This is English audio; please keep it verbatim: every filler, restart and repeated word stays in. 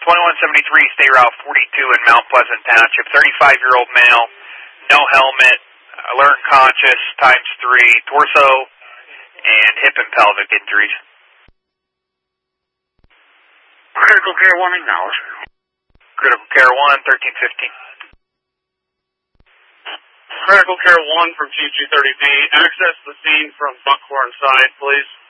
twenty-one seventy-three, State Route forty-two in Mount Pleasant Township, thirty-five-year-old male, no helmet, alert and conscious, times three, torso, and hip and pelvic injuries. Critical Care one, acknowledge. Critical Care one, thirteen fifteen. Critical Care one from G G thirty B, access the scene from Buckhorn side, please.